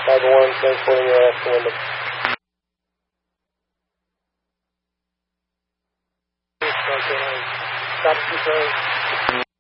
5-1, thanks for your last window. Stop control.